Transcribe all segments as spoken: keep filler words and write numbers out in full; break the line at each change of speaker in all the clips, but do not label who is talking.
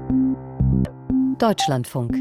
Deutschlandfunk.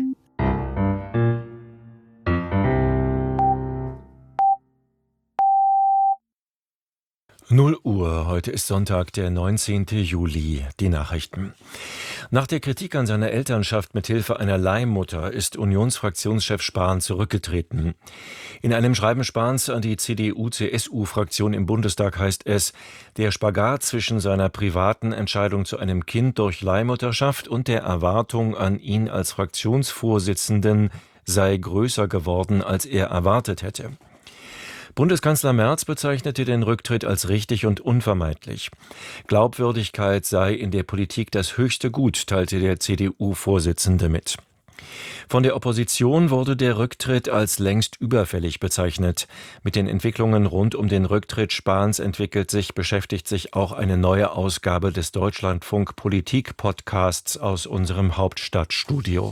null Uhr, heute ist Sonntag, der neunzehnten Juli. Die Nachrichten. Nach der Kritik an seiner Elternschaft mit Hilfe einer Leihmutter ist Unionsfraktionschef Spahn zurückgetreten. In einem Schreiben Spahns an die C D U-C S U-Fraktion im Bundestag heißt es, der Spagat zwischen seiner privaten Entscheidung zu einem Kind durch Leihmutterschaft und der Erwartung an ihn als Fraktionsvorsitzenden sei größer geworden, als er erwartet hätte. Bundeskanzler Merz bezeichnete den Rücktritt als richtig und unvermeidlich. Glaubwürdigkeit sei in der Politik das höchste Gut, teilte der C D U-Vorsitzende mit. Von der Opposition wurde der Rücktritt als längst überfällig bezeichnet. Mit den Entwicklungen rund um den Rücktritt Spahns entwickelt sich, beschäftigt sich auch eine neue Ausgabe des Deutschlandfunk Politik-Podcasts aus unserem Hauptstadtstudio.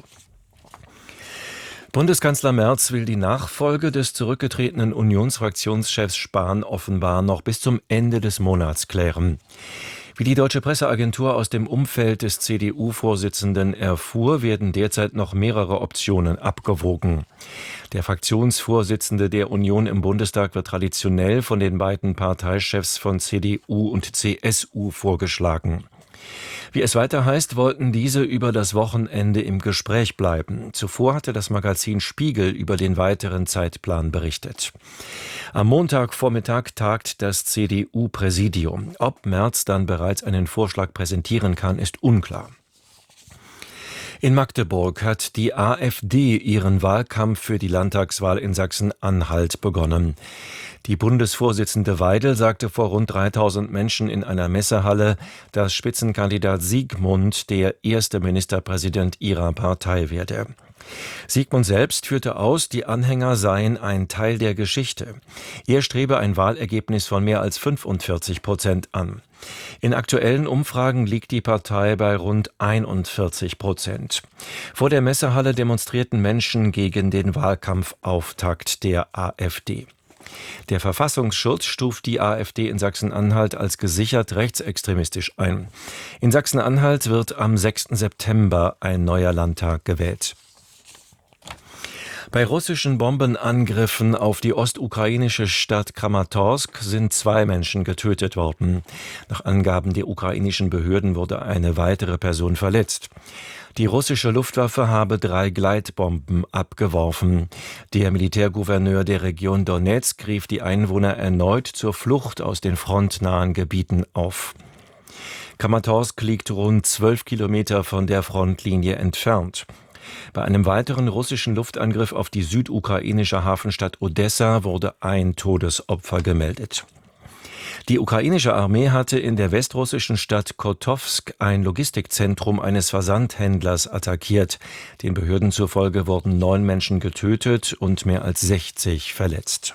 Bundeskanzler Merz will die Nachfolge des zurückgetretenen Unionsfraktionschefs Spahn offenbar noch bis zum Ende des Monats klären. Wie die Deutsche Presseagentur aus dem Umfeld des C D U-Vorsitzenden erfuhr, werden derzeit noch mehrere Optionen abgewogen. Der Fraktionsvorsitzende der Union im Bundestag wird traditionell von den beiden Parteichefs von C D U und C S U vorgeschlagen. Wie es weiter heißt, wollten diese über das Wochenende im Gespräch bleiben. Zuvor hatte das Magazin Spiegel über den weiteren Zeitplan berichtet. Am Montagvormittag tagt das C D U-Präsidium. Ob Merz dann bereits einen Vorschlag präsentieren kann, ist unklar. In Magdeburg hat die AfD ihren Wahlkampf für die Landtagswahl in Sachsen-Anhalt begonnen. Die Bundesvorsitzende Weidel sagte vor rund dreitausend Menschen in einer Messehalle, dass Spitzenkandidat Siegmund der erste Ministerpräsident ihrer Partei werde. Siegmund selbst führte aus, die Anhänger seien ein Teil der Geschichte. Er strebe ein Wahlergebnis von mehr als fünfundvierzig Prozent an. In aktuellen Umfragen liegt die Partei bei rund einundvierzig Prozent. Vor der Messehalle demonstrierten Menschen gegen den Wahlkampfauftakt der AfD. Der Verfassungsschutz stuft die AfD in Sachsen-Anhalt als gesichert rechtsextremistisch ein. In Sachsen-Anhalt wird am sechsten September ein neuer Landtag gewählt. Bei russischen Bombenangriffen auf die ostukrainische Stadt Kramatorsk sind zwei Menschen getötet worden. Nach Angaben der ukrainischen Behörden wurde eine weitere Person verletzt. Die russische Luftwaffe habe drei Gleitbomben abgeworfen. Der Militärgouverneur der Region Donezk rief die Einwohner erneut zur Flucht aus den frontnahen Gebieten auf. Kramatorsk liegt rund zwölf Kilometer von der Frontlinie entfernt. Bei einem weiteren russischen Luftangriff auf die südukrainische Hafenstadt Odessa wurde ein Todesopfer gemeldet. Die ukrainische Armee hatte in der westrussischen Stadt Kotowsk ein Logistikzentrum eines Versandhändlers attackiert. Den Behörden zufolge wurden neun Menschen getötet und mehr als sechzig verletzt.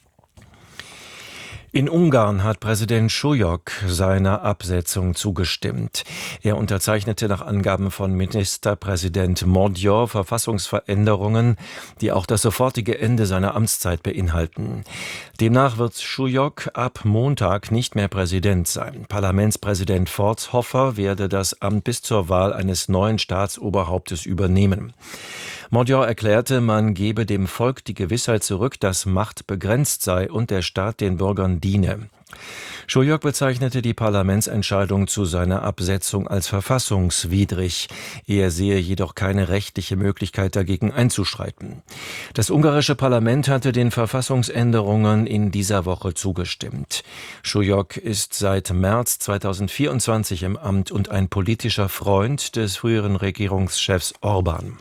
In Ungarn hat Präsident Schujok seiner Absetzung zugestimmt. Er unterzeichnete nach Angaben von Ministerpräsident Magyar Verfassungsveränderungen, die auch das sofortige Ende seiner Amtszeit beinhalten. Demnach wird Schujok ab Montag nicht mehr Präsident sein. Parlamentspräsident Forsthofer werde das Amt bis zur Wahl eines neuen Staatsoberhauptes übernehmen. Magyar erklärte, man gebe dem Volk die Gewissheit zurück, dass Macht begrenzt sei und der Staat den Bürgern diene. Schujok bezeichnete die Parlamentsentscheidung zu seiner Absetzung als verfassungswidrig. Er sehe jedoch keine rechtliche Möglichkeit, dagegen einzuschreiten. Das ungarische Parlament hatte den Verfassungsänderungen in dieser Woche zugestimmt. Schujok ist seit März zweitausendvierundzwanzig im Amt und ein politischer Freund des früheren Regierungschefs Orbán.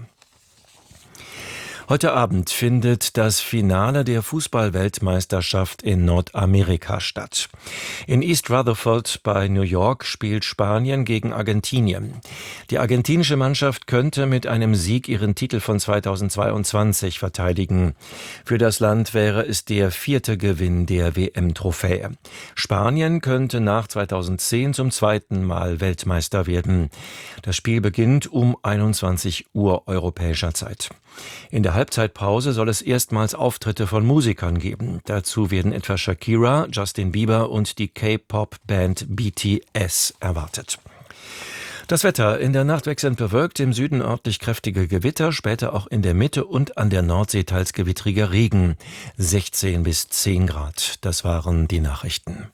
Heute Abend findet das Finale der Fußball-Weltmeisterschaft in Nordamerika statt. In East Rutherford bei New York spielt Spanien gegen Argentinien. Die argentinische Mannschaft könnte mit einem Sieg ihren Titel von zweitausendzweiundzwanzig verteidigen. Für das Land wäre es der vierte Gewinn der W M-Trophäe. Spanien könnte nach zweitausendzehn zum zweiten Mal Weltmeister werden. Das Spiel beginnt um einundzwanzig Uhr europäischer Zeit. In der Halbzeitpause soll es erstmals Auftritte von Musikern geben. Dazu werden etwa Shakira, Justin Bieber und die K-Pop-Band B T S erwartet. Das Wetter: In der Nacht wechselnd bewölkt, im Süden örtlich kräftige Gewitter, später auch in der Mitte und an der Nordsee teils gewittriger Regen. sechzehn bis zehn Grad. Das waren die Nachrichten.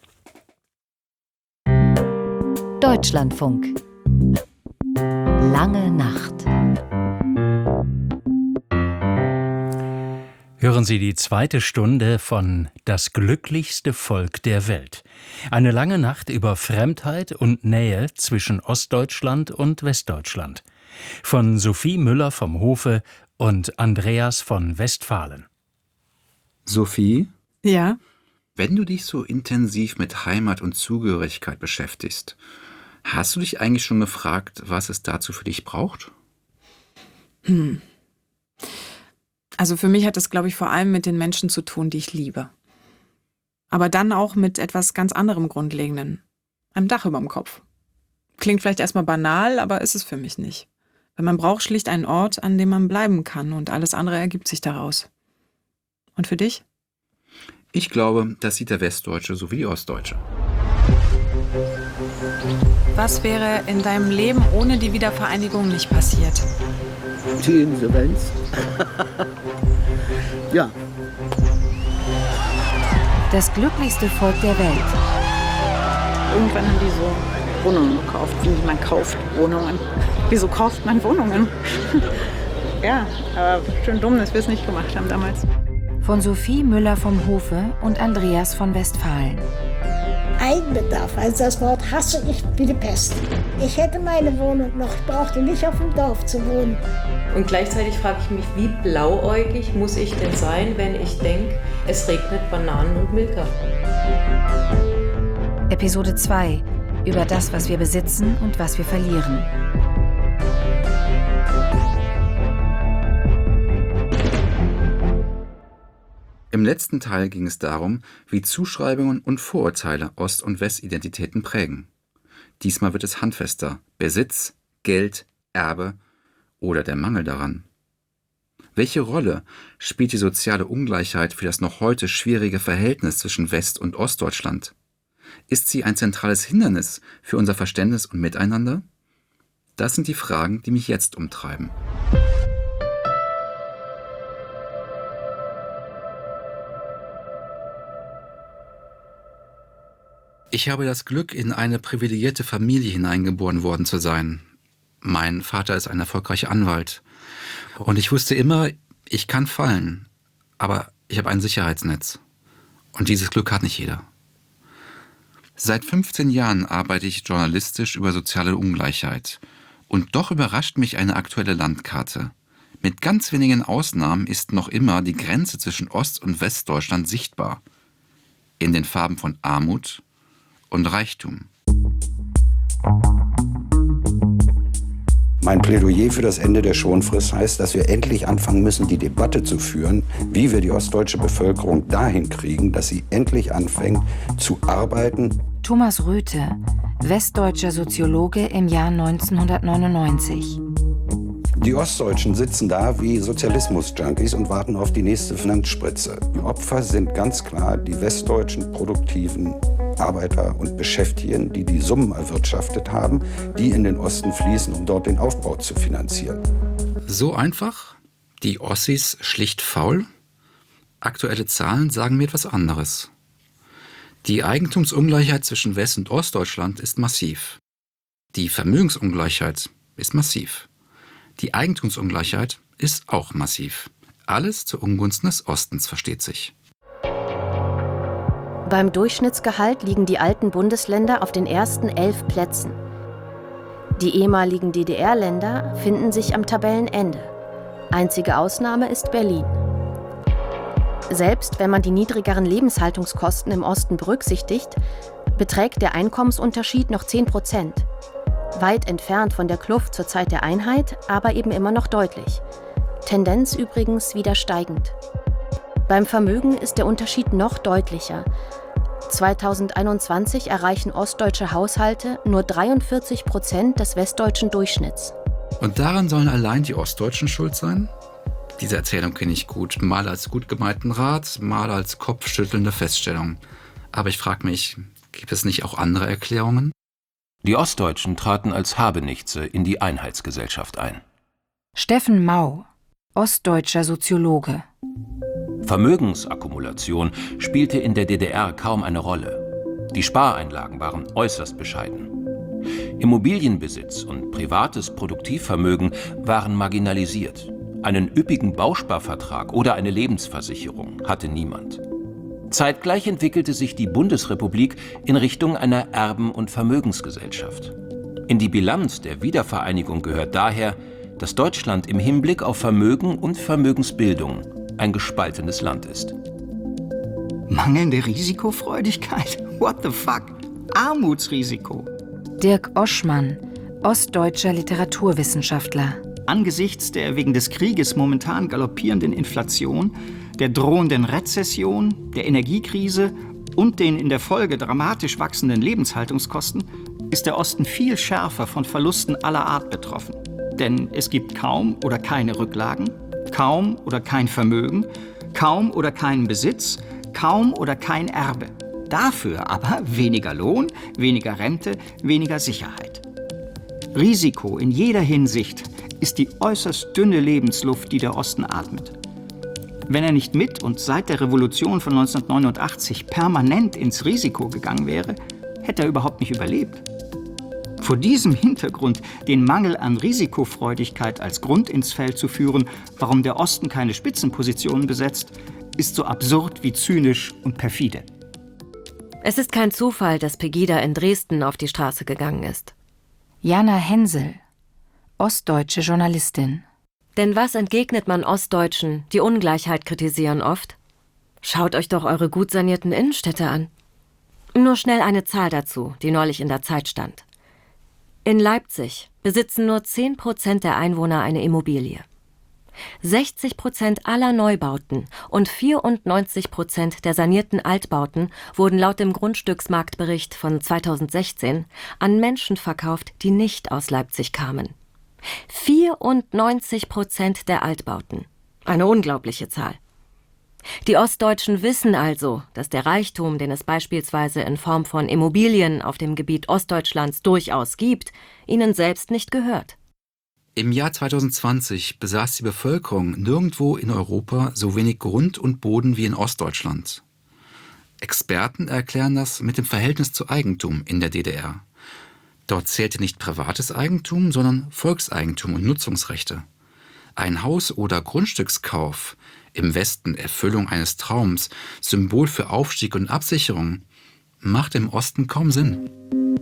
Deutschlandfunk. Lange Nacht.
Hören Sie die zweite Stunde von Das glücklichste Volk der Welt. Eine lange Nacht über Fremdheit und Nähe zwischen Ostdeutschland und Westdeutschland. Von Sophie Müller vom Hofe und Andreas von Westfalen.
Sophie?
Ja?
Wenn du dich so intensiv mit Heimat und Zugehörigkeit beschäftigst, hast du dich eigentlich schon gefragt, was es dazu für dich braucht?
Hm. Also für mich hat das, glaube ich, vor allem mit den Menschen zu tun, die ich liebe. Aber dann auch mit etwas ganz anderem Grundlegenden. Einem Dach über dem Kopf. Klingt vielleicht erstmal banal, aber ist es für mich nicht. Weil man braucht schlicht einen Ort, an dem man bleiben kann und alles andere ergibt sich daraus. Und für dich?
Ich glaube, das sieht der Westdeutsche so wie die Ostdeutsche.
Was wäre in deinem Leben ohne die Wiedervereinigung nicht passiert?
Die Insolvenz. Ja.
Das glücklichste Volk der Welt.
Irgendwann haben die so Wohnungen gekauft. Wie man kauft Wohnungen. Wieso kauft man Wohnungen? Ja, aber schön dumm, dass wir es nicht gemacht haben damals.
Von Sophie Müller vom Hofe und Andreas von Westfalen.
Eigenbedarf, also das Wort hasse ich wie die Pest. Ich hätte meine Wohnung noch, ich brauchte nicht auf dem Dorf zu wohnen.
Und gleichzeitig frage ich mich, wie blauäugig muss ich denn sein, wenn ich denke, es regnet Bananen und Milka.
Episode zwei. Über das, was wir besitzen und was wir verlieren.
Im letzten Teil ging es darum, wie Zuschreibungen und Vorurteile Ost- und Westidentitäten prägen. Diesmal wird es handfester: Besitz, Geld, Erbe oder der Mangel daran. Welche Rolle spielt die soziale Ungleichheit für das noch heute schwierige Verhältnis zwischen West- und Ostdeutschland? Ist sie ein zentrales Hindernis für unser Verständnis und Miteinander? Das sind die Fragen, die mich jetzt umtreiben. Ich habe das Glück, in eine privilegierte Familie hineingeboren worden zu sein. Mein Vater ist ein erfolgreicher Anwalt. Und ich wusste immer, ich kann fallen, aber ich habe ein Sicherheitsnetz. Und dieses Glück hat nicht jeder. Seit fünfzehn Jahren arbeite ich journalistisch über soziale Ungleichheit. Und doch überrascht mich eine aktuelle Landkarte. Mit ganz wenigen Ausnahmen ist noch immer die Grenze zwischen Ost- und Westdeutschland sichtbar. In den Farben von Armut und Reichtum.
Mein Plädoyer für das Ende der Schonfrist heißt, dass wir endlich anfangen müssen, die Debatte zu führen, wie wir die ostdeutsche Bevölkerung dahin kriegen, dass sie endlich anfängt zu arbeiten.
Thomas Röthe, westdeutscher Soziologe im Jahr neunzehnhundertneunundneunzig.
Die Ostdeutschen sitzen da wie Sozialismus-Junkies und warten auf die nächste Finanzspritze. Die Opfer sind ganz klar die westdeutschen produktiven Arbeiter und Beschäftigten, die die Summen erwirtschaftet haben, die in den Osten fließen, um dort den Aufbau zu finanzieren.
So einfach? Die Ossis schlicht faul? Aktuelle Zahlen sagen mir etwas anderes. Die Eigentumsungleichheit zwischen West- und Ostdeutschland ist massiv. Die Vermögensungleichheit ist massiv. Die Eigentumsungleichheit ist auch massiv. Alles zu Ungunsten des Ostens, versteht sich.
Beim Durchschnittsgehalt liegen die alten Bundesländer auf den ersten elf Plätzen. Die ehemaligen D D R-Länder finden sich am Tabellenende. Einzige Ausnahme ist Berlin. Selbst wenn man die niedrigeren Lebenshaltungskosten im Osten berücksichtigt, beträgt der Einkommensunterschied noch zehn Prozent. Weit entfernt von der Kluft zur Zeit der Einheit, aber eben immer noch deutlich. Tendenz übrigens wieder steigend. Beim Vermögen ist der Unterschied noch deutlicher. zweitausendeinundzwanzig erreichen ostdeutsche Haushalte nur dreiundvierzig Prozent des westdeutschen Durchschnitts.
Und daran sollen allein die Ostdeutschen schuld sein? Diese Erzählung kenne ich gut, mal als gut gemeinten Rat, mal als kopfschüttelnde Feststellung. Aber ich frage mich, gibt es nicht auch andere Erklärungen?
Die Ostdeutschen traten als Habenichtse in die Einheitsgesellschaft ein.
Steffen Mau, ostdeutscher Soziologe.
Vermögensakkumulation spielte in der D D R kaum eine Rolle. Die Spareinlagen waren äußerst bescheiden. Immobilienbesitz und privates Produktivvermögen waren marginalisiert. Einen üppigen Bausparvertrag oder eine Lebensversicherung hatte niemand. Zeitgleich entwickelte sich die Bundesrepublik in Richtung einer Erben- und Vermögensgesellschaft. In die Bilanz der Wiedervereinigung gehört daher, dass Deutschland im Hinblick auf Vermögen und Vermögensbildung ein gespaltenes Land ist.
Mangelnde Risikofreudigkeit? What the fuck? Armutsrisiko.
Dirk Oschmann, ostdeutscher Literaturwissenschaftler.
Angesichts der wegen des Krieges momentan galoppierenden Inflation, der drohenden Rezession, der Energiekrise und den in der Folge dramatisch wachsenden Lebenshaltungskosten ist der Osten viel schärfer von Verlusten aller Art betroffen. Denn es gibt kaum oder keine Rücklagen, kaum oder kein Vermögen, kaum oder keinen Besitz, kaum oder kein Erbe. Dafür aber weniger Lohn, weniger Rente, weniger Sicherheit. Risiko in jeder Hinsicht ist die äußerst dünne Lebensluft, die der Osten atmet. Wenn er nicht mit und seit der Revolution von neunzehnhundertneunundachtzig permanent ins Risiko gegangen wäre, hätte er überhaupt nicht überlebt. Vor diesem Hintergrund den Mangel an Risikofreudigkeit als Grund ins Feld zu führen, warum der Osten keine Spitzenpositionen besetzt, ist so absurd wie zynisch und perfide.
Es ist kein Zufall, dass Pegida in Dresden auf die Straße gegangen ist.
Jana Hensel, ostdeutsche Journalistin.
Denn was entgegnet man Ostdeutschen, die Ungleichheit kritisieren oft? Schaut euch doch eure gut sanierten Innenstädte an. Nur schnell eine Zahl dazu, die neulich in der Zeit stand. In Leipzig besitzen nur zehn Prozent der Einwohner eine Immobilie. sechzig Prozent aller Neubauten und vierundneunzig Prozent der sanierten Altbauten wurden laut dem Grundstücksmarktbericht von zweitausendsechzehn an Menschen verkauft, die nicht aus Leipzig kamen. vierundneunzig Prozent der Altbauten. Eine unglaubliche Zahl. Die Ostdeutschen wissen also, dass der Reichtum, den es beispielsweise in Form von Immobilien auf dem Gebiet Ostdeutschlands durchaus gibt, ihnen selbst nicht gehört.
Im Jahr zweitausendzwanzig besaß die Bevölkerung nirgendwo in Europa so wenig Grund und Boden wie in Ostdeutschland. Experten erklären das mit dem Verhältnis zu Eigentum in der D D R. Dort zählte nicht privates Eigentum, sondern Volkseigentum und Nutzungsrechte. Ein Haus- oder Grundstückskauf, im Westen Erfüllung eines Traums, Symbol für Aufstieg und Absicherung, macht im Osten kaum Sinn.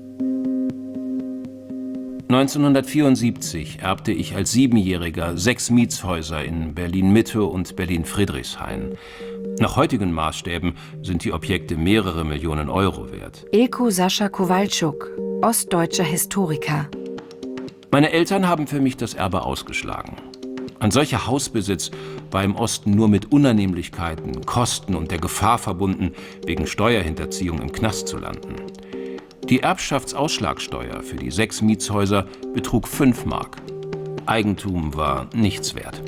neunzehnhundertvierundsiebzig erbte ich als Siebenjähriger sechs Mietshäuser in Berlin-Mitte und Berlin-Friedrichshain. Nach heutigen Maßstäben sind die Objekte mehrere Millionen Euro wert.
Ilko Sascha Kowalczuk, ostdeutscher Historiker.
Meine Eltern haben für mich das Erbe ausgeschlagen. Ein solcher Hausbesitz war im Osten nur mit Unannehmlichkeiten, Kosten und der Gefahr verbunden, wegen Steuerhinterziehung im Knast zu landen. Die Erbschaftsausschlagsteuer für die sechs Mietshäuser betrug fünf Mark. Eigentum war nichts wert.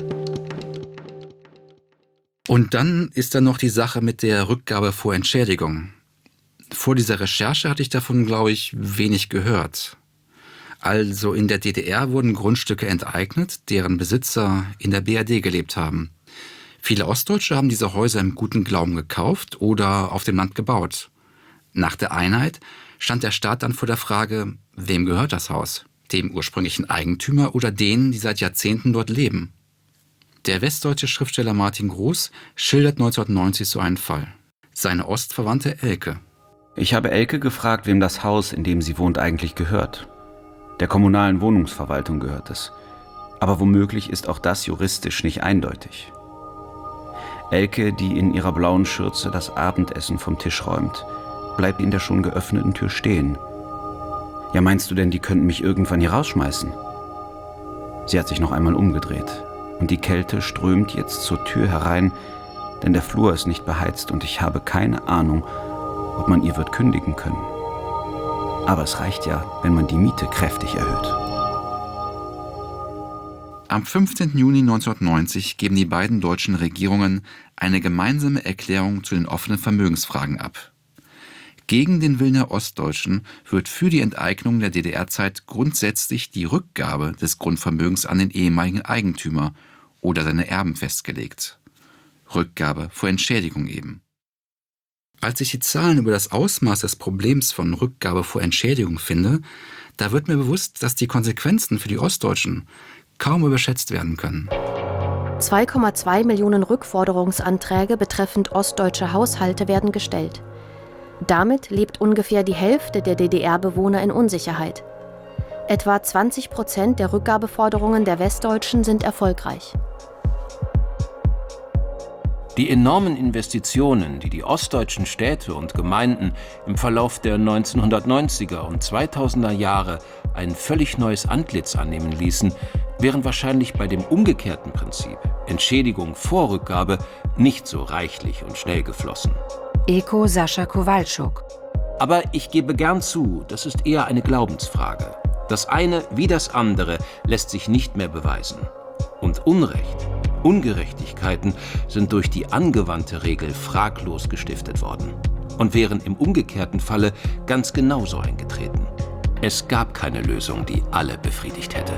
Und dann ist da noch die Sache mit der Rückgabe vor Entschädigung. Vor dieser Recherche hatte ich davon, glaube ich, wenig gehört. Also in der D D R wurden Grundstücke enteignet, deren Besitzer in der B R D gelebt haben. Viele Ostdeutsche haben diese Häuser im guten Glauben gekauft oder auf dem Land gebaut. Nach der Einheit stand der Staat dann vor der Frage, wem gehört das Haus? Dem ursprünglichen Eigentümer oder denen, die seit Jahrzehnten dort leben? Der westdeutsche Schriftsteller Martin Groß schildert neunzehnhundertneunzig so einen Fall. Seine Ostverwandte Elke.
Ich habe Elke gefragt, wem das Haus, in dem sie wohnt, eigentlich gehört. Der kommunalen Wohnungsverwaltung gehört es. Aber womöglich ist auch das juristisch nicht eindeutig. Elke, die in ihrer blauen Schürze das Abendessen vom Tisch räumt, bleibt in der schon geöffneten Tür stehen. Ja, meinst du denn, die könnten mich irgendwann hier rausschmeißen? Sie hat sich noch einmal umgedreht und die Kälte strömt jetzt zur Tür herein, denn der Flur ist nicht beheizt und ich habe keine Ahnung, ob man ihr wird kündigen können. Aber es reicht ja, wenn man die Miete kräftig erhöht.
Am fünfzehnten Juni neunzehnhundertneunzig geben die beiden deutschen Regierungen eine gemeinsame Erklärung zu den offenen Vermögensfragen ab. Gegen den Willen der Ostdeutschen wird für die Enteignung der D D R-Zeit grundsätzlich die Rückgabe des Grundvermögens an den ehemaligen Eigentümer oder seine Erben festgelegt. Rückgabe vor Entschädigung eben. Als ich die Zahlen über das Ausmaß des Problems von Rückgabe vor Entschädigung finde, da wird mir bewusst, dass die Konsequenzen für die Ostdeutschen kaum überschätzt werden können.
zwei Komma zwei Millionen Rückforderungsanträge betreffend ostdeutsche Haushalte werden gestellt. Damit lebt ungefähr die Hälfte der D D R-Bewohner in Unsicherheit. Etwa zwanzig Prozent der Rückgabeforderungen der Westdeutschen sind erfolgreich.
Die enormen Investitionen, die die ostdeutschen Städte und Gemeinden im Verlauf der neunzehnhundertneunziger und zweitausender Jahre ein völlig neues Antlitz annehmen ließen, wären wahrscheinlich bei dem umgekehrten Prinzip, Entschädigung vor Rückgabe, nicht so reichlich und schnell geflossen.
Eko Sascha Kowalczuk.
Aber ich gebe gern zu, das ist eher eine Glaubensfrage. Das eine wie das andere lässt sich nicht mehr beweisen. Und Unrecht, Ungerechtigkeiten sind durch die angewandte Regel fraglos gestiftet worden und wären im umgekehrten Falle ganz genauso eingetreten. Es gab keine Lösung, die alle befriedigt hätte.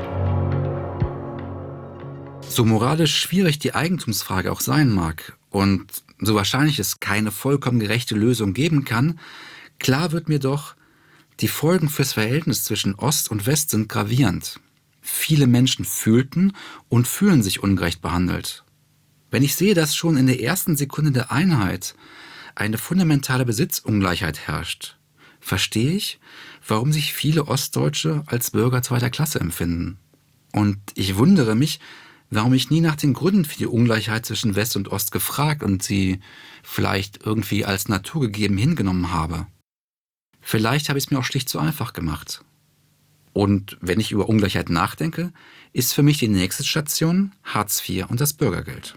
So moralisch schwierig die Eigentumsfrage auch sein mag und so wahrscheinlich es keine vollkommen gerechte Lösung geben kann, klar wird mir doch, die Folgen fürs Verhältnis zwischen Ost und West sind gravierend. Viele Menschen fühlten und fühlen sich ungerecht behandelt. Wenn ich sehe, dass schon in der ersten Sekunde der Einheit eine fundamentale Besitzungleichheit herrscht, verstehe ich, warum sich viele Ostdeutsche als Bürger zweiter Klasse empfinden. Und ich wundere mich, warum ich nie nach den Gründen für die Ungleichheit zwischen West und Ost gefragt und sie vielleicht irgendwie als naturgegeben hingenommen habe. Vielleicht habe ich es mir auch schlicht zu einfach gemacht. Und wenn ich über Ungleichheit nachdenke, ist für mich die nächste Station Hartz vier und das Bürgergeld.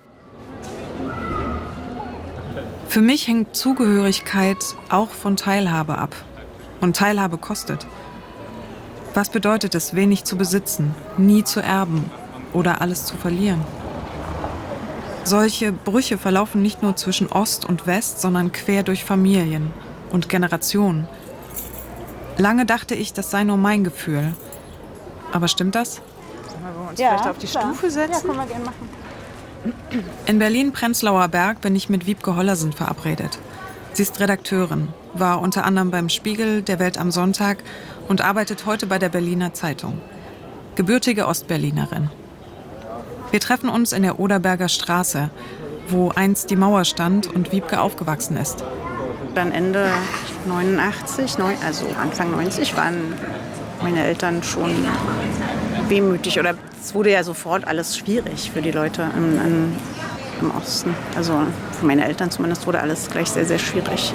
Für mich hängt Zugehörigkeit auch von Teilhabe ab. Und Teilhabe kostet. Was bedeutet es, wenig zu besitzen, nie zu erben oder alles zu verlieren? Solche Brüche verlaufen nicht nur zwischen Ost und West, sondern quer durch Familien und Generationen. Lange dachte ich, das sei nur mein Gefühl. Aber stimmt das?
Sollen wir uns
Ja,
vielleicht auf die
klar.
Stufe setzen?
Ja,
können wir gerne machen.
In Berlin-Prenzlauer Berg bin ich mit Wiebke Hollersen verabredet. Sie ist Redakteurin, war unter anderem beim Spiegel, der Welt am Sonntag und arbeitet heute bei der Berliner Zeitung. Gebürtige Ostberlinerin. Wir treffen uns in der Oderberger Straße, wo einst die Mauer stand und Wiebke aufgewachsen ist.
Dann Ende neunundachtzig, neun, also Anfang neunzig, waren meine Eltern schon wehmütig. Oder es wurde ja sofort alles schwierig für die Leute im, im, im Osten. Also für meine Eltern zumindest wurde alles gleich sehr, sehr schwierig.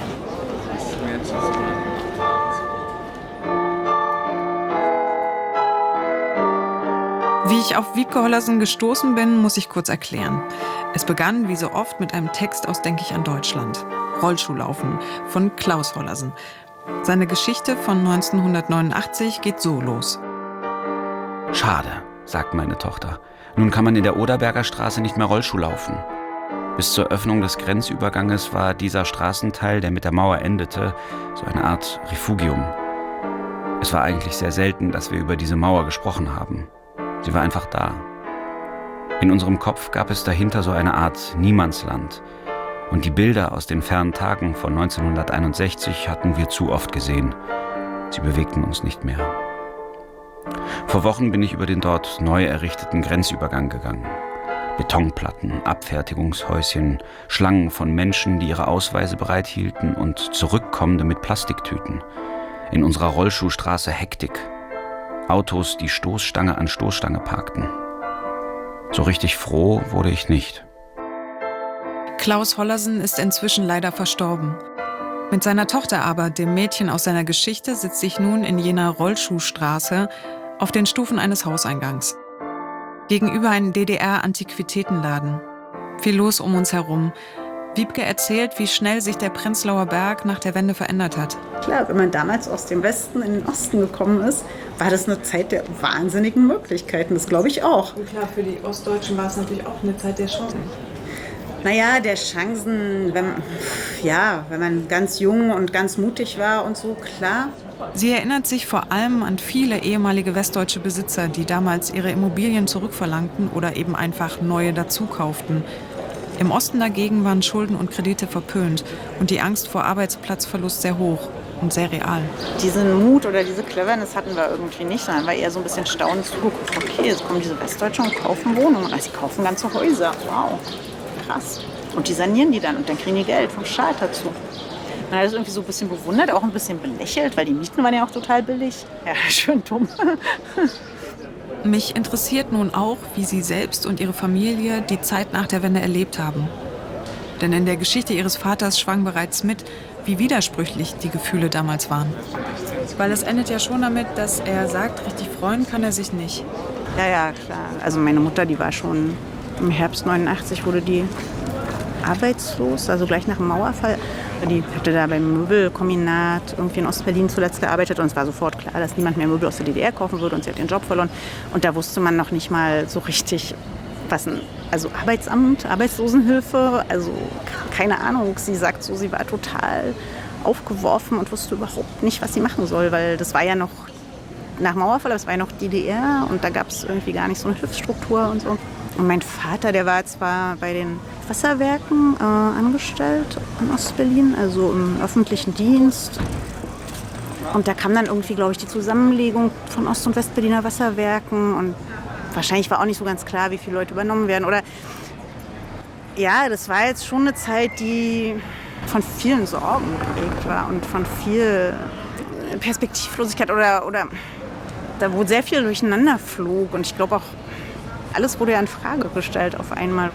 Wie ich auf Wiebke Hollersen gestoßen bin, muss ich kurz erklären. Es begann, wie so oft, mit einem Text aus Denk ich an Deutschland. Rollschuhlaufen von Klaus Hollersen. Seine Geschichte von neunzehnhundertneunundachtzig geht so los.
Schade, sagt meine Tochter. Nun kann man in der Oderberger Straße nicht mehr Rollschuh laufen. Bis zur Öffnung des Grenzüberganges war dieser Straßenteil, der mit der Mauer endete, so eine Art Refugium. Es war eigentlich sehr selten, dass wir über diese Mauer gesprochen haben. Sie war einfach da. In unserem Kopf gab es dahinter so eine Art Niemandsland. Und die Bilder aus den fernen Tagen von neunzehnhunderteinundsechzig hatten wir zu oft gesehen. Sie bewegten uns nicht mehr. Vor Wochen bin ich über den dort neu errichteten Grenzübergang gegangen. Betonplatten, Abfertigungshäuschen, Schlangen von Menschen, die ihre Ausweise bereithielten und Zurückkommende mit Plastiktüten. In unserer Rollschuhstraße Hektik. Autos, die Stoßstange an Stoßstange parkten. So richtig froh wurde ich nicht.
Klaus Hollersen ist inzwischen leider verstorben. Mit seiner Tochter aber, dem Mädchen aus seiner Geschichte, sitze ich nun in jener Rollschuhstraße auf den Stufen eines Hauseingangs. Gegenüber einem D D R-Antiquitätenladen. Viel los um uns herum. Wiebke erzählt, wie schnell sich der Prenzlauer Berg nach der Wende verändert hat.
Klar, wenn man damals aus dem Westen in den Osten gekommen ist, war das eine Zeit der wahnsinnigen Möglichkeiten. Das glaube ich auch.
Und klar, für die Ostdeutschen war es natürlich auch eine Zeit der Chancen.
Naja, der Chancen, wenn, ja, wenn man ganz jung und ganz mutig war und so, klar.
Sie erinnert sich vor allem an viele ehemalige westdeutsche Besitzer, die damals ihre Immobilien zurückverlangten oder eben einfach neue dazukauften. Im Osten dagegen waren Schulden und Kredite verpönt und die Angst vor Arbeitsplatzverlust sehr hoch und sehr real.
Diesen Mut oder diese Cleverness hatten wir irgendwie nicht, sondern war eher so ein bisschen staunend zugeguckt. Okay, jetzt kommen diese Westdeutschen und kaufen Wohnungen. Also sie kaufen ganze Häuser. Wow, krass. Und die sanieren die dann und dann kriegen die Geld vom Staat dazu. Man hat das irgendwie so ein bisschen bewundert, auch ein bisschen belächelt, weil die Mieten waren ja auch total billig. Ja, schön dumm.
Mich interessiert nun auch, wie Sie selbst und Ihre Familie die Zeit nach der Wende erlebt haben. Denn in der Geschichte Ihres Vaters schwang bereits mit, wie widersprüchlich die Gefühle damals waren. Weil es endet ja schon damit, dass er sagt, richtig freuen kann er sich nicht.
Ja, ja, klar. Also meine Mutter, die war schon im Herbst neunundachtzig, wurde die arbeitslos, also gleich nach dem Mauerfall. Die hatte da beim Möbelkombinat irgendwie in Ostberlin zuletzt gearbeitet und es war sofort klar, dass niemand mehr Möbel aus der D D R kaufen würde und sie hat den Job verloren. Und da wusste man noch nicht mal so richtig, was ein also Arbeitsamt, Arbeitslosenhilfe, also keine Ahnung. Sie sagt so, sie war total aufgeworfen und wusste überhaupt nicht, was sie machen soll, weil das war ja noch nach Mauerfall, das war ja noch D D R und da gab es irgendwie gar nicht so eine Hilfsstruktur und so. Und mein Vater, der war zwar bei den Wasserwerken äh, angestellt in Ostberlin, also im öffentlichen Dienst. Und da kam dann irgendwie, glaube ich, die Zusammenlegung von Ost- und Westberliner Wasserwerken. Und wahrscheinlich war auch nicht so ganz klar, wie viele Leute übernommen werden. Oder ja, das war jetzt schon eine Zeit, die von vielen Sorgen geprägt war und von viel Perspektivlosigkeit oder, oder da wo sehr viel durcheinander flog. Und ich glaube auch, alles wurde ja in Frage gestellt auf einmal.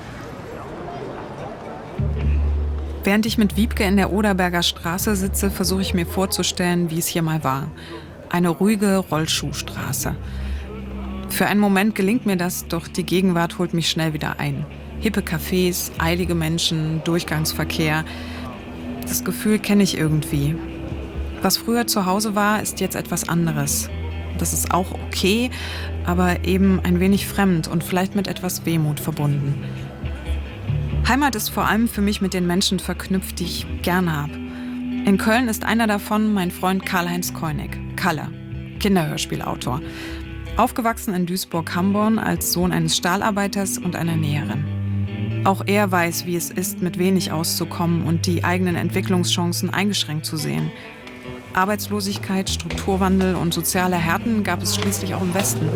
Während ich mit Wiebke in der Oderberger Straße sitze, versuche ich mir vorzustellen, wie es hier mal war. Eine ruhige Rollschuhstraße. Für einen Moment gelingt mir das, doch die Gegenwart holt mich schnell wieder ein. Hippe Cafés, eilige Menschen, Durchgangsverkehr. Das Gefühl kenne ich irgendwie. Was früher zu Hause war, ist jetzt etwas anderes. Das ist auch okay, aber eben ein wenig fremd und vielleicht mit etwas Wehmut verbunden. Heimat ist vor allem für mich mit den Menschen verknüpft, die ich gern habe. In Köln ist einer davon mein Freund Karl-Heinz Koenig, Kalle, Kinderhörspielautor. Aufgewachsen in Duisburg-Hamborn als Sohn eines Stahlarbeiters und einer Näherin. Auch er weiß, wie es ist, mit wenig auszukommen und die eigenen Entwicklungschancen eingeschränkt zu sehen. Arbeitslosigkeit, Strukturwandel und soziale Härten gab es schließlich auch im Westen.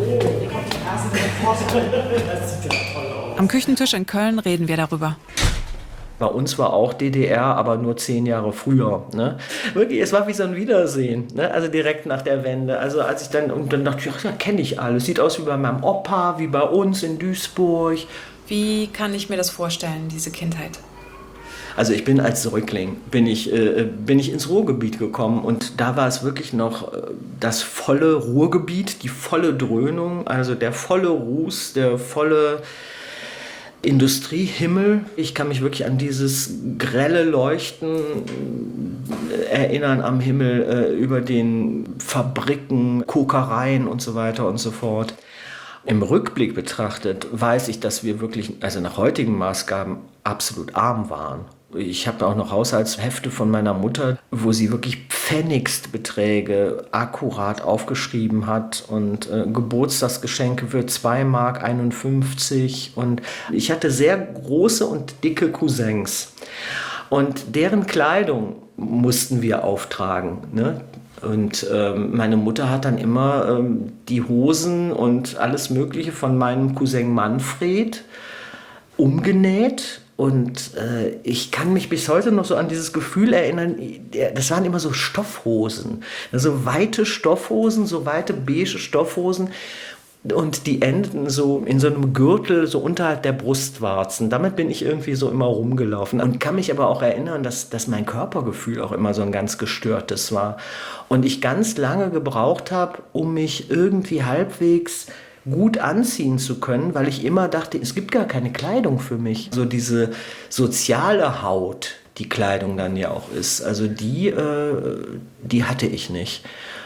Am Küchentisch in Köln reden wir darüber.
Bei uns war auch D D R, aber nur zehn Jahre früher. Ne? Wirklich, es war wie so ein Wiedersehen, ne? Also direkt nach der Wende. Also als ich dann, und dann dachte ich, ach, ja, kenne ich alles. Sieht aus wie bei meinem Opa, wie bei uns in Duisburg.
Wie kann ich mir das vorstellen, diese Kindheit?
Also ich bin als Säugling, bin ich, äh, bin ich ins Ruhrgebiet gekommen und da war es wirklich noch äh, das volle Ruhrgebiet, die volle Dröhnung, also der volle Ruß, der volle Industriehimmel. Ich kann mich wirklich an dieses grelle Leuchten erinnern am Himmel äh, über den Fabriken, Kokereien und so weiter und so fort. Im Rückblick betrachtet weiß ich, dass wir wirklich, also nach heutigen Maßgaben, absolut arm waren. Ich habe auch noch Haushaltshefte von meiner Mutter, wo sie wirklich Pfennigstbeträge akkurat aufgeschrieben hat und äh, Geburtstagsgeschenke für zwei Mark einundfünfzig. Und ich hatte sehr große und dicke Cousins. Und deren Kleidung mussten wir auftragen, ne? Und ähm, meine Mutter hat dann immer ähm, die Hosen und alles Mögliche von meinem Cousin Manfred umgenäht. Und äh, ich kann mich bis heute noch so an dieses Gefühl erinnern, das waren immer so Stoffhosen, so weite Stoffhosen, so weite beige Stoffhosen. Und die endeten so in so einem Gürtel, so unterhalb der Brustwarzen. Damit bin ich irgendwie so immer rumgelaufen. Und kann mich aber auch erinnern, dass, dass mein Körpergefühl auch immer so ein ganz gestörtes war. Und ich ganz lange gebraucht habe, um mich irgendwie halbwegs gut anziehen zu können, weil ich immer dachte, es gibt gar keine Kleidung für mich. So diese soziale Haut, die Kleidung dann ja auch ist, also die, äh, die hatte ich nicht.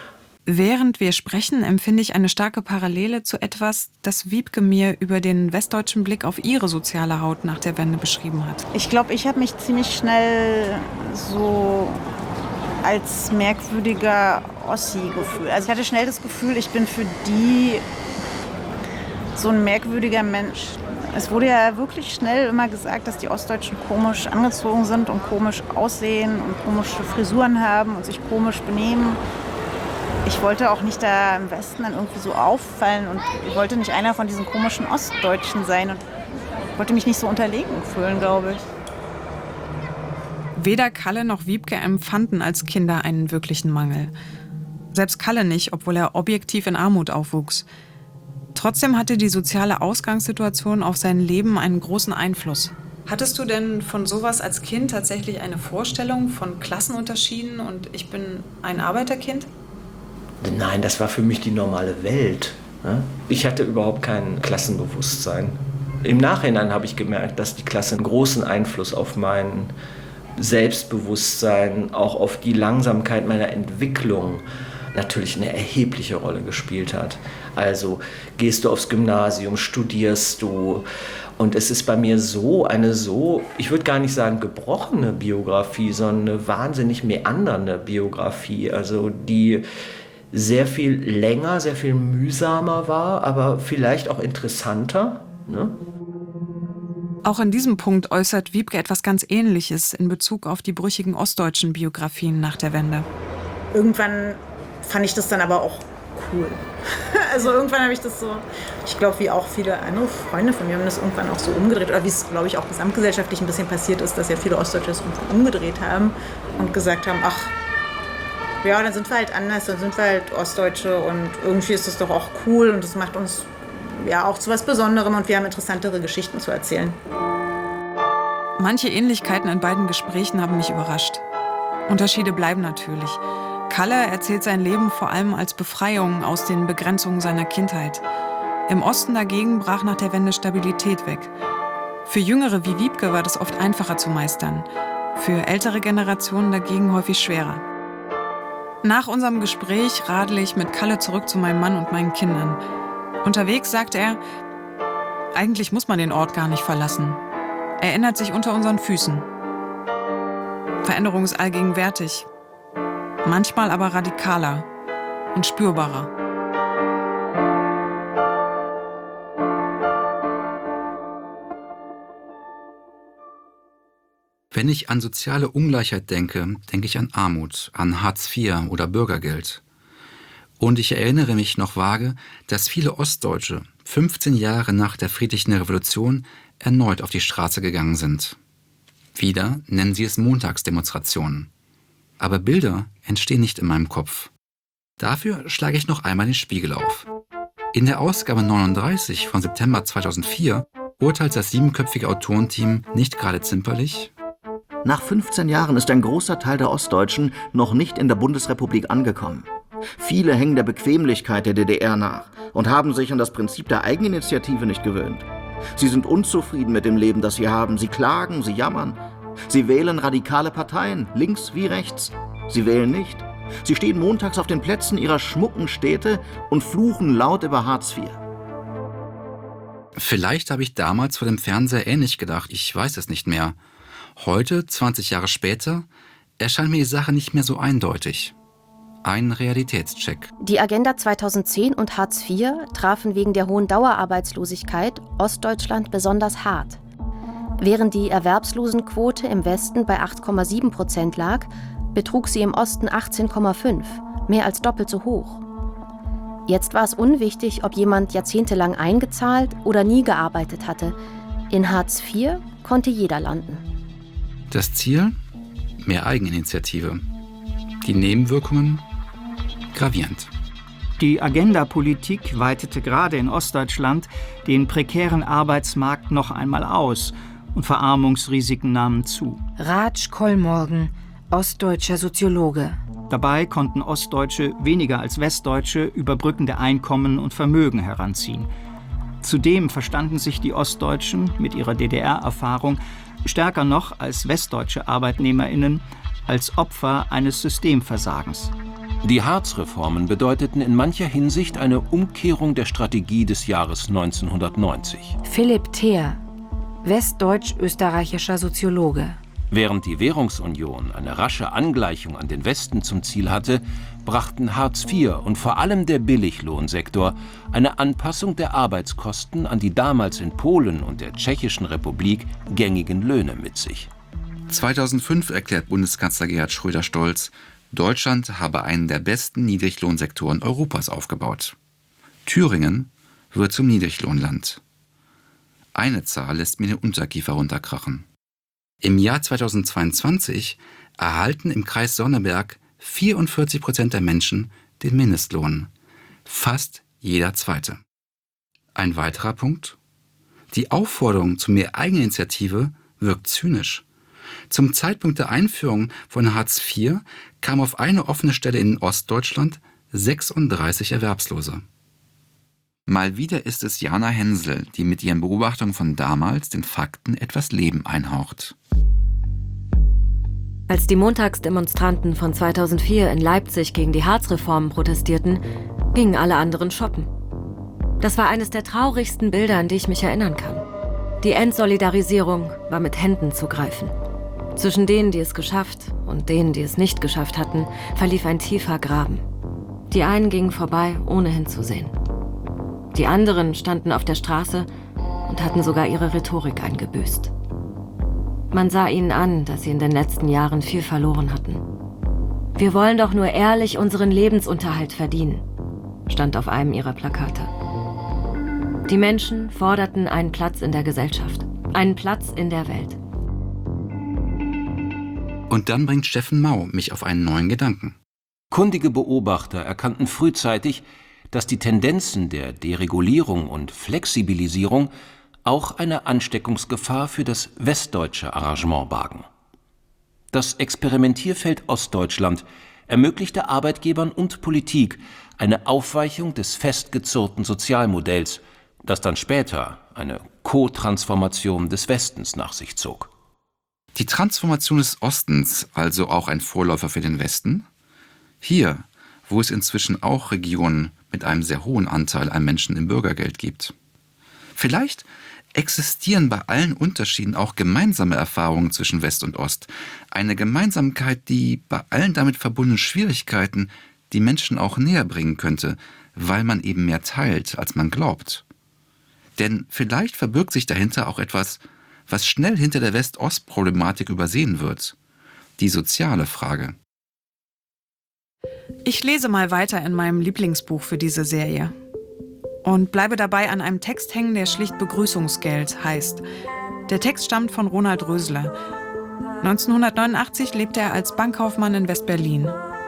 Während wir sprechen, empfinde ich eine starke Parallele zu etwas, das Wiebke mir über den westdeutschen Blick auf ihre soziale Haut nach der Wende beschrieben hat.
Ich glaube, ich habe mich ziemlich schnell so als merkwürdiger Ossi gefühlt. Also ich hatte schnell das Gefühl, ich bin für die so ein merkwürdiger Mensch. Es wurde ja wirklich schnell immer gesagt, dass die Ostdeutschen komisch angezogen sind und komisch aussehen und komische Frisuren haben und sich komisch benehmen. Ich wollte auch nicht da im Westen dann irgendwie so auffallen und ich wollte nicht einer von diesen komischen Ostdeutschen sein und wollte mich nicht so unterlegen fühlen, glaube ich.
Weder Kalle noch Wiebke empfanden als Kinder einen wirklichen Mangel. Selbst Kalle nicht, obwohl er objektiv in Armut aufwuchs. Trotzdem hatte die soziale Ausgangssituation auf sein Leben einen großen Einfluss. Hattest du denn von sowas als Kind tatsächlich eine Vorstellung von Klassenunterschieden und ich bin ein Arbeiterkind?
Nein, das war für mich die normale Welt. Ich hatte überhaupt kein Klassenbewusstsein. Im Nachhinein habe ich gemerkt, dass die Klasse einen großen Einfluss auf mein Selbstbewusstsein, auch auf die Langsamkeit meiner Entwicklung natürlich eine erhebliche Rolle gespielt hat. Also gehst du aufs Gymnasium, studierst du. Und es ist bei mir so eine so, ich würde gar nicht sagen gebrochene Biografie, sondern eine wahnsinnig meandernde Biografie. Also die sehr viel länger, sehr viel mühsamer war, aber vielleicht auch interessanter. Ne?
Auch in diesem Punkt äußert Wiebke etwas ganz Ähnliches in Bezug auf die brüchigen ostdeutschen Biografien nach der Wende.
Irgendwann fand ich das dann aber auch cool. Also irgendwann habe ich das so, ich glaube, wie auch viele andere Freunde von mir haben das irgendwann auch so umgedreht. Oder wie es, glaube ich, auch gesamtgesellschaftlich ein bisschen passiert ist, dass ja viele Ostdeutsche das umgedreht haben und gesagt haben, ach, ja, dann sind wir halt anders, dann sind wir halt Ostdeutsche und irgendwie ist das doch auch cool und das macht uns ja auch zu was Besonderem und wir haben interessantere Geschichten zu erzählen.
Manche Ähnlichkeiten in beiden Gesprächen haben mich überrascht. Unterschiede bleiben natürlich. Kalle erzählt sein Leben vor allem als Befreiung aus den Begrenzungen seiner Kindheit. Im Osten dagegen brach nach der Wende Stabilität weg. Für Jüngere wie Wiebke war das oft einfacher zu meistern. Für ältere Generationen dagegen häufig schwerer. Nach unserem Gespräch radle ich mit Kalle zurück zu meinem Mann und meinen Kindern. Unterwegs sagt er, eigentlich muss man den Ort gar nicht verlassen. Er ändert sich unter unseren Füßen. Veränderung ist allgegenwärtig. Manchmal aber radikaler und spürbarer.
Wenn ich an soziale Ungleichheit denke, denke ich an Armut, an Hartz vier oder Bürgergeld. Und ich erinnere mich noch vage, dass viele Ostdeutsche fünfzehn Jahre nach der friedlichen Revolution erneut auf die Straße gegangen sind. Wieder nennen sie es Montagsdemonstrationen. Aber Bilder entstehen nicht in meinem Kopf. Dafür schlage ich noch einmal den Spiegel auf. In der Ausgabe neununddreißig von September zweitausendvier urteilt das siebenköpfige Autorenteam nicht gerade zimperlich:
Nach fünfzehn Jahren ist ein großer Teil der Ostdeutschen noch nicht in der Bundesrepublik angekommen. Viele hängen der Bequemlichkeit der D D R nach und haben sich an das Prinzip der Eigeninitiative nicht gewöhnt. Sie sind unzufrieden mit dem Leben, das sie haben. Sie klagen, sie jammern. Sie wählen radikale Parteien, links wie rechts. Sie wählen nicht. Sie stehen montags auf den Plätzen ihrer schmucken Städte und fluchen laut über Hartz vier.
Vielleicht habe ich damals vor dem Fernseher ähnlich gedacht, ich weiß es nicht mehr. Heute, zwanzig Jahre später, erscheint mir die Sache nicht mehr so eindeutig. Ein Realitätscheck.
Die Agenda zweitausendzehn und Hartz vier trafen wegen der hohen Dauerarbeitslosigkeit Ostdeutschland besonders hart. Während die Erwerbslosenquote im Westen bei acht Komma sieben Prozent lag, betrug sie im Osten achtzehn Komma fünf, mehr als doppelt so hoch. Jetzt war es unwichtig, ob jemand jahrzehntelang eingezahlt oder nie gearbeitet hatte. In Hartz vier konnte jeder landen.
Das Ziel? Mehr Eigeninitiative. Die Nebenwirkungen? Gravierend.
Die Agenda-Politik weitete gerade in Ostdeutschland den prekären Arbeitsmarkt noch einmal aus und Verarmungsrisiken nahmen zu.
Raj Kollmorgen, ostdeutscher Soziologe.
Dabei konnten Ostdeutsche weniger als Westdeutsche überbrückende Einkommen und Vermögen heranziehen. Zudem verstanden sich die Ostdeutschen mit ihrer D D R-Erfahrung stärker noch als westdeutsche ArbeitnehmerInnen als Opfer eines Systemversagens.
Die Hartz-Reformen bedeuteten in mancher Hinsicht eine Umkehrung der Strategie des Jahres neunzehnhundertneunzig.
Philipp Theer, westdeutsch-österreichischer Soziologe.
Während die Währungsunion eine rasche Angleichung an den Westen zum Ziel hatte, brachten Hartz vier und vor allem der Billiglohnsektor eine Anpassung der Arbeitskosten an die damals in Polen und der Tschechischen Republik gängigen Löhne mit sich.
zweitausendfünf erklärt Bundeskanzler Gerhard Schröder stolz, Deutschland habe einen der besten Niedriglohnsektoren Europas aufgebaut. Thüringen wird zum Niedriglohnland. Eine Zahl lässt mir den Unterkiefer runterkrachen. Im Jahr zweitausendzweiundzwanzig erhalten im Kreis Sonneberg vierundvierzig Prozent der Menschen den Mindestlohn. Fast jeder Zweite. Ein weiterer Punkt: Die Aufforderung zu mehr Eigeninitiative wirkt zynisch. Zum Zeitpunkt der Einführung von Hartz vier kam auf eine offene Stelle in Ostdeutschland sechsunddreißig Erwerbslose. Mal wieder ist es Jana Hensel, die mit ihren Beobachtungen von damals den Fakten etwas Leben einhaucht.
Als die Montagsdemonstranten von zweitausendvier in Leipzig gegen die Hartz-Reformen protestierten, gingen alle anderen shoppen. Das war eines der traurigsten Bilder, an die ich mich erinnern kann. Die Entsolidarisierung war mit Händen zu greifen. Zwischen denen, die es geschafft, und denen, die es nicht geschafft hatten, verlief ein tiefer Graben. Die einen gingen vorbei, ohne hinzusehen. Die anderen standen auf der Straße und hatten sogar ihre Rhetorik eingebüßt. Man sah ihnen an, dass sie in den letzten Jahren viel verloren hatten. Wir wollen doch nur ehrlich unseren Lebensunterhalt verdienen, stand auf einem ihrer Plakate. Die Menschen forderten einen Platz in der Gesellschaft, einen Platz in der Welt.
Und dann bringt Steffen Mau mich auf einen neuen Gedanken.
Kundige Beobachter erkannten frühzeitig, dass die Tendenzen der Deregulierung und Flexibilisierung auch eine Ansteckungsgefahr für das westdeutsche Arrangement bargen. Das Experimentierfeld Ostdeutschland ermöglichte Arbeitgebern und Politik eine Aufweichung des festgezurrten Sozialmodells, das dann später eine Co-Transformation des Westens nach sich zog.
Die Transformation des Ostens also auch ein Vorläufer für den Westen? Hier, wo es inzwischen auch Regionen mit einem sehr hohen Anteil an Menschen im Bürgergeld gibt. Vielleicht existieren bei allen Unterschieden auch gemeinsame Erfahrungen zwischen West und Ost. Eine Gemeinsamkeit, die bei allen damit verbundenen Schwierigkeiten die Menschen auch näher bringen könnte, weil man eben mehr teilt, als man glaubt. Denn vielleicht verbirgt sich dahinter auch etwas, was schnell hinter der West-Ost-Problematik übersehen wird: die soziale Frage.
Ich lese mal weiter in meinem Lieblingsbuch für diese Serie und bleibe dabei an einem Text hängen, der schlicht Begrüßungsgeld heißt. Der Text stammt von Ronald Rösler. neunzehnhundertneunundachtzig lebte er als Bankkaufmann in West-Berlin.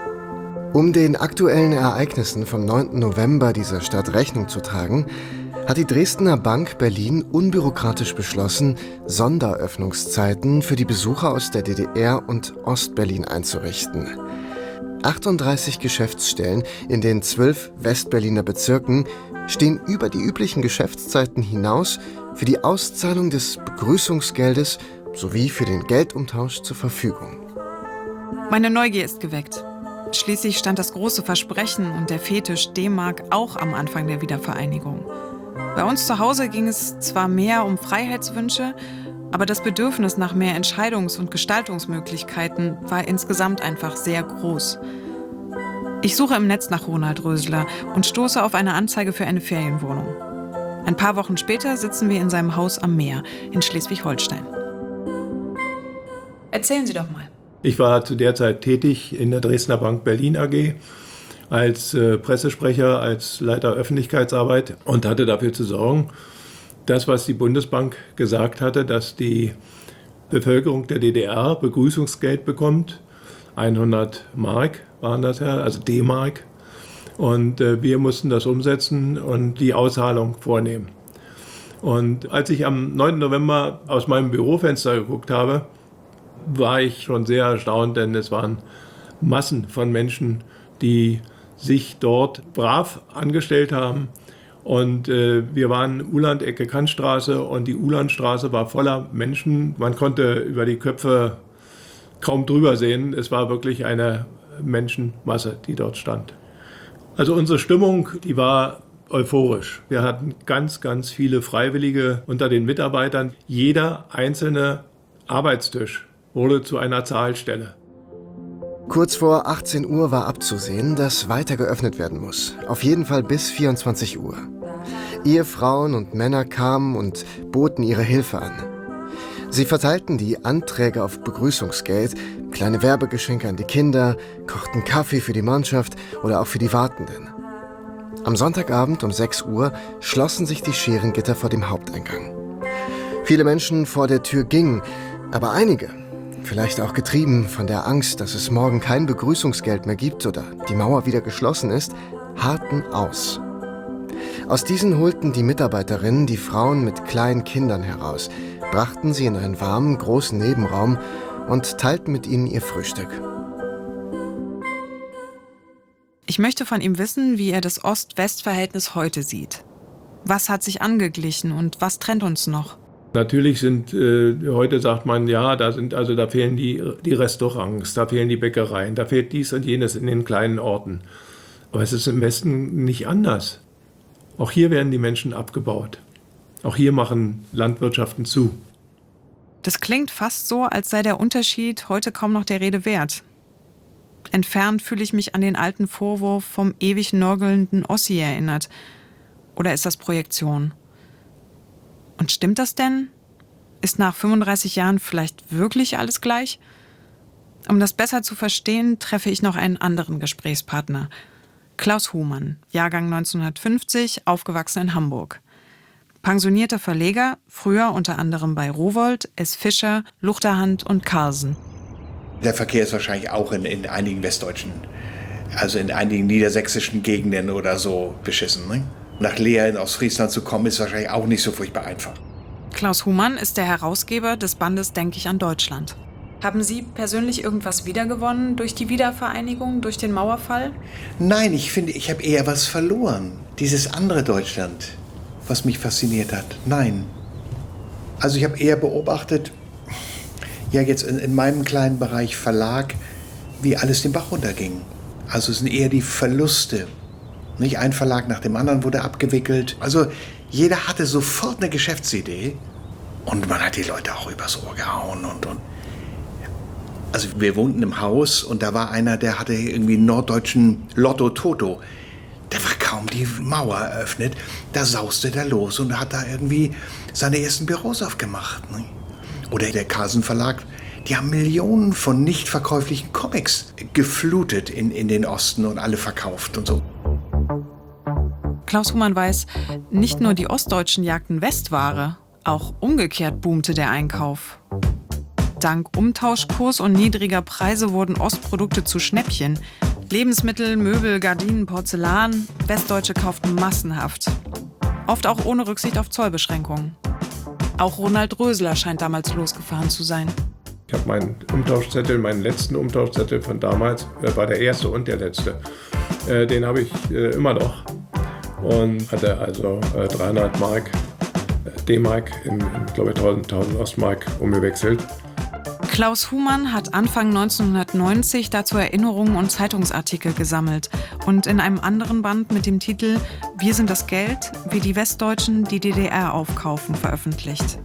Um den aktuellen Ereignissen vom neunten November dieser Stadt Rechnung zu tragen, hat die Dresdner Bank Berlin unbürokratisch beschlossen, Sonderöffnungszeiten für die Besucher aus der D D R und Ostberlin einzurichten. achtunddreißig Geschäftsstellen in den zwölf Westberliner Bezirken stehen über die üblichen Geschäftszeiten hinaus für die Auszahlung des Begrüßungsgeldes sowie für den Geldumtausch zur Verfügung.
Meine Neugier ist geweckt. Schließlich stand das große Versprechen und der Fetisch D-Mark auch am Anfang der Wiedervereinigung. Bei uns zu Hause ging es zwar mehr um Freiheitswünsche, aber das Bedürfnis nach mehr Entscheidungs- und Gestaltungsmöglichkeiten war insgesamt einfach sehr groß. Ich suche im Netz nach Ronald Rösler und stoße auf eine Anzeige für eine Ferienwohnung. Ein paar Wochen später sitzen wir in seinem Haus am Meer in Schleswig-Holstein. Erzählen Sie doch mal.
Ich war zu der Zeit tätig in der Dresdner Bank Berlin A G als äh, Pressesprecher, als Leiter Öffentlichkeitsarbeit und hatte dafür zu sorgen, das, was die Bundesbank gesagt hatte, dass die Bevölkerung der D D R Begrüßungsgeld bekommt, hundert Mark waren das ja, also D-Mark. Und äh, wir mussten das umsetzen und die Auszahlung vornehmen. Und als ich am neunten November aus meinem Bürofenster geguckt habe, war ich schon sehr erstaunt, denn es waren Massen von Menschen, die sich dort brav angestellt haben. Und äh, wir waren Uland-Ecke Kantstraße und die Ulandstraße war voller Menschen. Man konnte über die Köpfe kaum drüber sehen. Es war wirklich eine Menschenmasse, die dort stand. Also unsere Stimmung, die war euphorisch. Wir hatten ganz, ganz viele Freiwillige unter den Mitarbeitern. Jeder einzelne Arbeitstisch wurde zu einer Zahlstelle.
Kurz vor achtzehn Uhr war abzusehen, dass weiter geöffnet werden muss. Auf jeden Fall bis vierundzwanzig Uhr. Ehefrauen und Männer kamen und boten ihre Hilfe an. Sie verteilten die Anträge auf Begrüßungsgeld, kleine Werbegeschenke an die Kinder, kochten Kaffee für die Mannschaft oder auch für die Wartenden. Am Sonntagabend um sechs Uhr schlossen sich die Scherengitter vor dem Haupteingang. Viele Menschen vor der Tür gingen, aber einige, vielleicht auch getrieben von der Angst, dass es morgen kein Begrüßungsgeld mehr gibt oder die Mauer wieder geschlossen ist, harrten aus. Aus diesen holten die Mitarbeiterinnen die Frauen mit kleinen Kindern heraus, brachten sie in einen warmen, großen Nebenraum und teilten mit ihnen ihr Frühstück.
Ich möchte von ihm wissen, wie er das Ost-West-Verhältnis heute sieht. Was hat sich angeglichen und was trennt uns noch?
Natürlich sind, äh, heute sagt man, ja, da sind, also da fehlen die, die Restaurants, da fehlen die Bäckereien, da fehlt dies und jenes in den kleinen Orten. Aber es ist im Westen nicht anders. Auch hier werden die Menschen abgebaut. Auch hier machen Landwirtschaften zu.
Das klingt fast so, als sei der Unterschied heute kaum noch der Rede wert. Entfernt fühle ich mich an den alten Vorwurf vom ewig nörgelnden Ossi erinnert. Oder ist das Projektion? Und stimmt das denn? Ist nach fünfunddreißig Jahren vielleicht wirklich alles gleich? Um das besser zu verstehen, treffe ich noch einen anderen Gesprächspartner. Klaus Humann, Jahrgang neunzehnhundertfünfzig, aufgewachsen in Hamburg. Pensionierter Verleger, früher unter anderem bei Rowohlt, S. Fischer, Luchterhand und Carlsen.
Der Verkehr ist wahrscheinlich auch in, in einigen westdeutschen, also in einigen niedersächsischen Gegenden oder so beschissen. Ne? Nach Leer in Ostfriesland zu kommen, ist wahrscheinlich auch nicht so furchtbar einfach.
Klaus Humann ist der Herausgeber des Bandes Denk ich an Deutschland. Haben Sie persönlich irgendwas wiedergewonnen durch die Wiedervereinigung, durch den Mauerfall?
Nein, ich finde, ich habe eher was verloren. Dieses andere Deutschland, was mich fasziniert hat. Nein. Also ich habe eher beobachtet, ja jetzt in, in meinem kleinen Bereich Verlag, wie alles den Bach runterging. Also es sind eher die Verluste. Nicht ein Verlag nach dem anderen wurde abgewickelt. Also jeder hatte sofort eine Geschäftsidee und man hat die Leute auch übers Ohr gehauen und und. Also wir wohnten im Haus und da war einer, der hatte irgendwie einen norddeutschen Lotto-Toto. Der war kaum die Mauer eröffnet, da sauste der los und hat da irgendwie seine ersten Büros aufgemacht. Ne? Oder der Carlsen Verlag, die haben Millionen von nicht verkäuflichen Comics geflutet in, in den Osten und alle verkauft und so.
Klaus Humann weiß, nicht nur die Ostdeutschen jagten Westware, auch umgekehrt boomte der Einkauf. Dank Umtauschkurs und niedriger Preise wurden Ostprodukte zu Schnäppchen. Lebensmittel, Möbel, Gardinen, Porzellan, Westdeutsche kauften massenhaft. Oft auch ohne Rücksicht auf Zollbeschränkungen. Auch Ronald Rösler scheint damals losgefahren zu sein.
Ich habe meinen Umtauschzettel, meinen letzten Umtauschzettel von damals, das war der erste und der letzte, äh, den habe ich äh, immer noch. Und hatte also äh, dreihundert Mark, äh, D-Mark in, in glaube ich, tausend, tausend Ostmark umgewechselt.
Klaus Humann hat Anfang neunzehnhundertneunzig dazu Erinnerungen und Zeitungsartikel gesammelt und in einem anderen Band mit dem Titel »Wir sind das Geld, wie die Westdeutschen die D D R aufkaufen« veröffentlicht.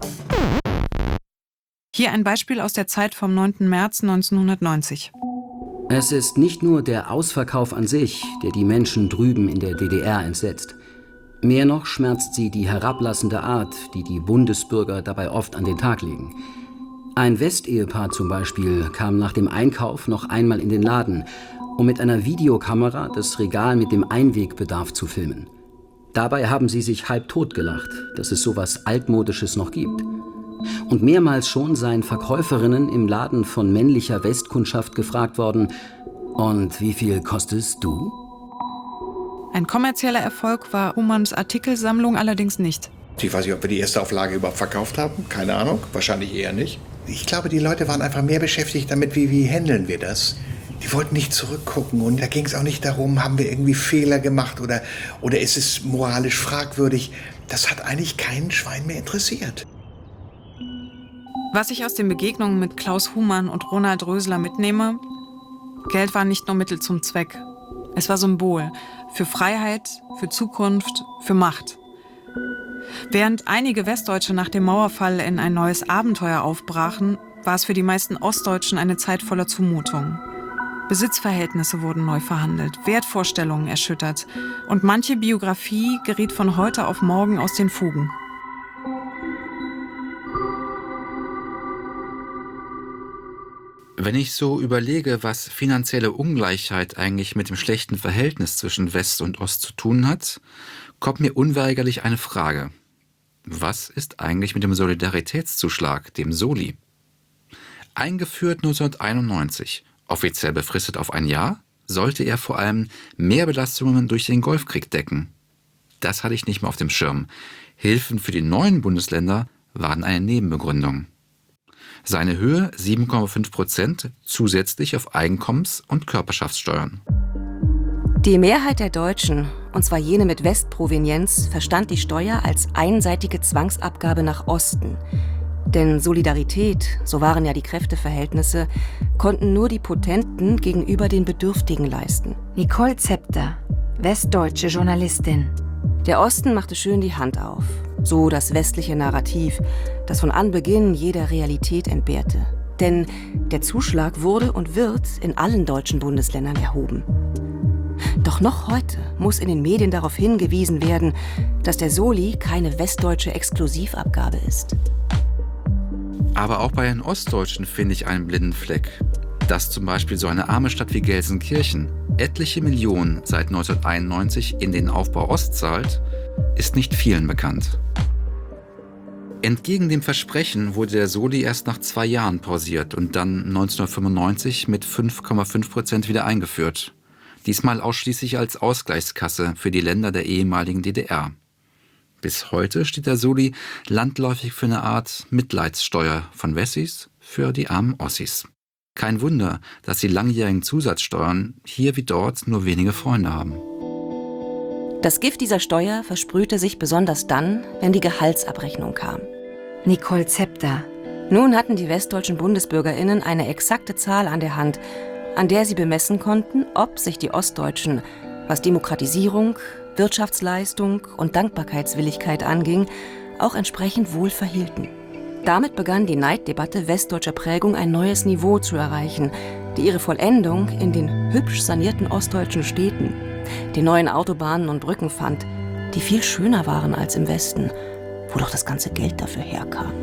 Hier ein Beispiel aus der Zeit vom neunten März neunzehnhundertneunzig.
Es ist nicht nur der Ausverkauf an sich, der die Menschen drüben in der D D R entsetzt. Mehr noch schmerzt sie die herablassende Art, die die Bundesbürger dabei oft an den Tag legen. Ein Westehepaar zum Beispiel kam nach dem Einkauf noch einmal in den Laden, um mit einer Videokamera das Regal mit dem Einwegbedarf zu filmen. Dabei haben sie sich halb tot gelacht, dass es sowas Altmodisches noch gibt. Und mehrmals schon seien Verkäuferinnen im Laden von männlicher Westkundschaft gefragt worden, und wie viel kostest du?
Ein kommerzieller Erfolg war Humanns Artikelsammlung allerdings nicht.
Ich weiß nicht, ob wir die erste Auflage überhaupt verkauft haben. Keine Ahnung, wahrscheinlich eher nicht. Ich glaube, die Leute waren einfach mehr beschäftigt damit, wie, wie handeln wir das. Die wollten nicht zurückgucken und da ging es auch nicht darum, haben wir irgendwie Fehler gemacht oder, oder ist es moralisch fragwürdig. Das hat eigentlich kein Schwein mehr interessiert.
Was ich aus den Begegnungen mit Klaus Humann und Ronald Rösler mitnehme: Geld war nicht nur Mittel zum Zweck. Es war Symbol für Freiheit, für Zukunft, für Macht. Während einige Westdeutsche nach dem Mauerfall in ein neues Abenteuer aufbrachen, war es für die meisten Ostdeutschen eine Zeit voller Zumutung. Besitzverhältnisse wurden neu verhandelt, Wertvorstellungen erschüttert und manche Biografie geriet von heute auf morgen aus den Fugen.
Wenn ich so überlege, was finanzielle Ungleichheit eigentlich mit dem schlechten Verhältnis zwischen West und Ost zu tun hat, kommt mir unweigerlich eine Frage. Was ist eigentlich mit dem Solidaritätszuschlag, dem Soli? Eingeführt neunzehnhunderteinundneunzig, offiziell befristet auf ein Jahr, sollte er vor allem Mehrbelastungen durch den Golfkrieg decken. Das hatte ich nicht mehr auf dem Schirm. Hilfen für die neuen Bundesländer waren eine Nebenbegründung. Seine Höhe sieben Komma fünf Prozent zusätzlich auf Einkommens- und Körperschaftssteuern.
Die Mehrheit der Deutschen, und zwar jene mit Westprovenienz, verstand die Steuer als einseitige Zwangsabgabe nach Osten. Denn Solidarität, so waren ja die Kräfteverhältnisse, konnten nur die Potenten gegenüber den Bedürftigen leisten.
Nicole Zepter, westdeutsche Journalistin.
Der Osten machte schön die Hand auf. So das westliche Narrativ, das von Anbeginn jeder Realität entbehrte. Denn der Zuschlag wurde und wird in allen deutschen Bundesländern erhoben. Doch noch heute muss in den Medien darauf hingewiesen werden, dass der Soli keine westdeutsche Exklusivabgabe ist.
Aber auch bei den Ostdeutschen finde ich einen blinden Fleck. Dass zum Beispiel so eine arme Stadt wie Gelsenkirchen etliche Millionen seit neunzehnhunderteinundneunzig in den Aufbau Ost zahlt, ist nicht vielen bekannt. Entgegen dem Versprechen wurde der Soli erst nach zwei Jahren pausiert und dann neunzehnhundertfünfundneunzig mit fünf Komma fünf Prozent wieder eingeführt. Diesmal ausschließlich als Ausgleichskasse für die Länder der ehemaligen D D R. Bis heute steht der Soli landläufig für eine Art Mitleidssteuer von Wessis für die armen Ossis. Kein Wunder, dass die langjährigen Zusatzsteuern hier wie dort nur wenige Freunde haben.
Das Gift dieser Steuer versprühte sich besonders dann, wenn die Gehaltsabrechnung kam.
Nicole Zepter.
Nun hatten die westdeutschen BundesbürgerInnen eine exakte Zahl an der Hand, an der sie bemessen konnten, ob sich die Ostdeutschen, was Demokratisierung, Wirtschaftsleistung und Dankbarkeitswilligkeit anging, auch entsprechend wohl verhielten. Damit begann die Neiddebatte westdeutscher Prägung ein neues Niveau zu erreichen, die ihre Vollendung in den hübsch sanierten ostdeutschen Städten, den neuen Autobahnen und Brücken fand, die viel schöner waren als im Westen, wo doch das ganze Geld dafür herkam.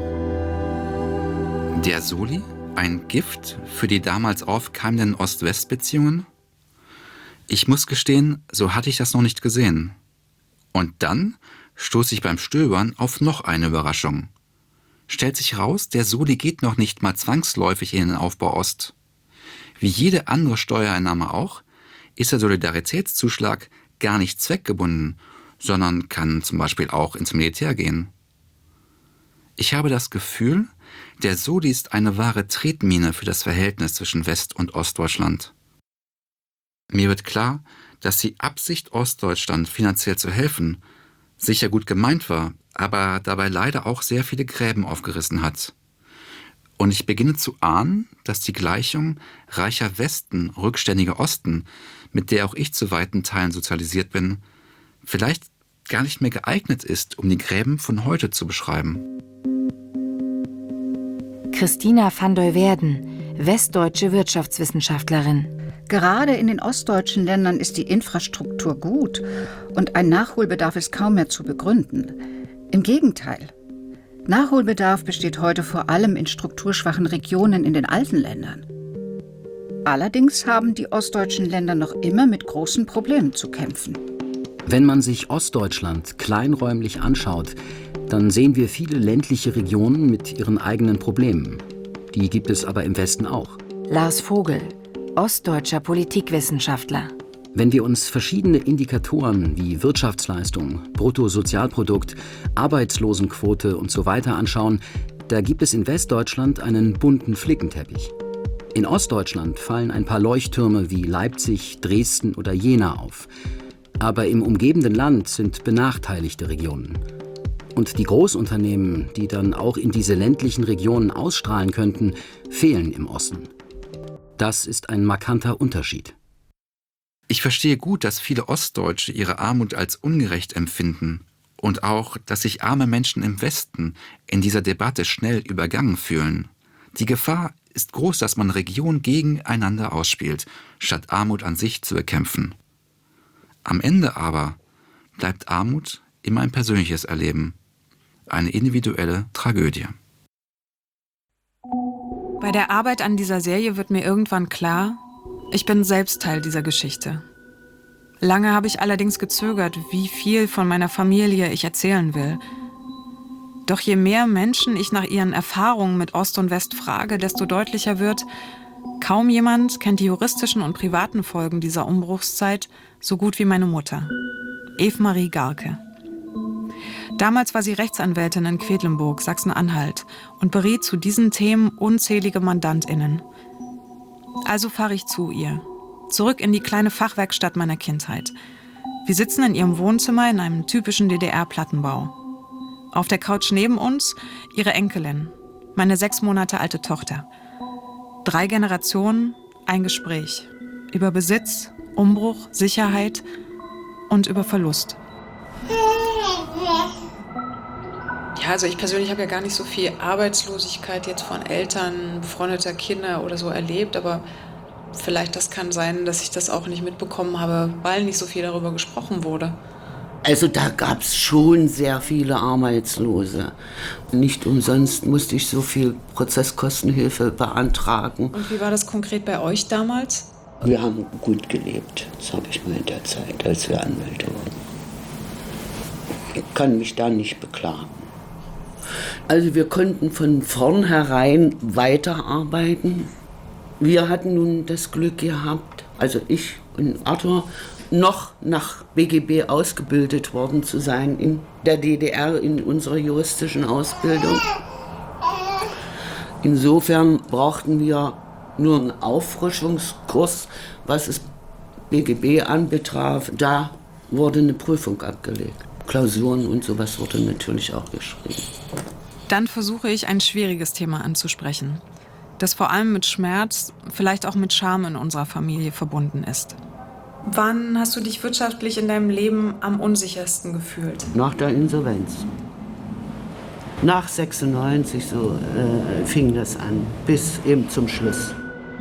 Der Soli? Ein Gift für die damals aufkeimenden Ost-West-Beziehungen? Ich muss gestehen, so hatte ich das noch nicht gesehen. Und dann stoße ich beim Stöbern auf noch eine Überraschung. Stellt sich raus, der Soli geht noch nicht mal zwangsläufig in den Aufbau Ost. Wie jede andere Steuereinnahme auch, ist der Solidaritätszuschlag gar nicht zweckgebunden, sondern kann zum Beispiel auch ins Militär gehen. Ich habe das Gefühl, der Soli ist eine wahre Tretmine für das Verhältnis zwischen West- und Ostdeutschland. Mir wird klar, dass die Absicht, Ostdeutschland finanziell zu helfen, sicher gut gemeint war, aber dabei leider auch sehr viele Gräben aufgerissen hat. Und ich beginne zu ahnen, dass die Gleichung reicher Westen, rückständiger Osten, mit der auch ich zu weiten Teilen sozialisiert bin, vielleicht gar nicht mehr geeignet ist, um die Gräben von heute zu beschreiben.
Christina van Duyverden, westdeutsche Wirtschaftswissenschaftlerin.
Gerade in den ostdeutschen Ländern ist die Infrastruktur gut und ein Nachholbedarf ist kaum mehr zu begründen. Im Gegenteil. Nachholbedarf besteht heute vor allem in strukturschwachen Regionen in den alten Ländern. Allerdings haben die ostdeutschen Länder noch immer mit großen Problemen zu kämpfen.
Wenn man sich Ostdeutschland kleinräumlich anschaut, dann sehen wir viele ländliche Regionen mit ihren eigenen Problemen. Die gibt es aber im Westen auch.
Lars Vogel, ostdeutscher Politikwissenschaftler.
Wenn wir uns verschiedene Indikatoren wie Wirtschaftsleistung, Bruttosozialprodukt, Arbeitslosenquote und so weiter anschauen, da gibt es in Westdeutschland einen bunten Flickenteppich. In Ostdeutschland fallen ein paar Leuchttürme wie Leipzig, Dresden oder Jena auf. Aber im umgebenden Land sind benachteiligte Regionen. Und die Großunternehmen, die dann auch in diese ländlichen Regionen ausstrahlen könnten, fehlen im Osten. Das ist ein markanter Unterschied.
Ich verstehe gut, dass viele Ostdeutsche ihre Armut als ungerecht empfinden und auch, dass sich arme Menschen im Westen in dieser Debatte schnell übergangen fühlen. Die Gefahr ist groß, dass man Regionen gegeneinander ausspielt, statt Armut an sich zu bekämpfen. Am Ende aber bleibt Armut immer ein persönliches Erleben, eine individuelle Tragödie.
Bei der Arbeit an dieser Serie wird mir irgendwann klar, ich bin selbst Teil dieser Geschichte. Lange habe ich allerdings gezögert, wie viel von meiner Familie ich erzählen will. Doch je mehr Menschen ich nach ihren Erfahrungen mit Ost und West frage, desto deutlicher wird, kaum jemand kennt die juristischen und privaten Folgen dieser Umbruchszeit so gut wie meine Mutter, Eve-Marie Garke. Damals war sie Rechtsanwältin in Quedlinburg, Sachsen-Anhalt und beriet zu diesen Themen unzählige MandantInnen. Also fahre ich zu ihr, zurück in die kleine Fachwerkstatt meiner Kindheit. Wir sitzen in ihrem Wohnzimmer in einem typischen D D R-Plattenbau. Auf der Couch neben uns ihre Enkelin, meine sechs Monate alte Tochter. Drei Generationen, ein Gespräch. Über Besitz, Umbruch, Sicherheit und über Verlust. Ja, also ich persönlich habe ja gar nicht so viel Arbeitslosigkeit jetzt von Eltern, befreundeter Kinder oder so erlebt, aber vielleicht das kann sein, dass ich das auch nicht mitbekommen habe, weil nicht so viel darüber gesprochen wurde.
Also da gab es schon sehr viele Arbeitslose. Nicht umsonst musste ich so viel Prozesskostenhilfe beantragen.
Und wie war das konkret bei euch damals?
Wir haben gut gelebt, sage ich mal, in der Zeit, als wir Anwälte wurden. Ich kann mich da nicht beklagen. Also wir konnten von vornherein weiterarbeiten. Wir hatten nun das Glück gehabt, also ich und Arthur, noch nach B G B ausgebildet worden zu sein in der D D R, in unserer juristischen Ausbildung. Insofern brauchten wir nur einen Auffrischungskurs, was es B G B anbetraf. Da wurde eine Prüfung abgelegt. Klausuren und sowas wurde natürlich auch geschrieben.
Dann versuche ich, ein schwieriges Thema anzusprechen, das vor allem mit Schmerz, vielleicht auch mit Scham in unserer Familie verbunden ist. Wann hast du dich wirtschaftlich in deinem Leben am unsichersten gefühlt?
Nach der Insolvenz. Nach sechsundneunzig so äh, fing das an, bis eben zum Schluss.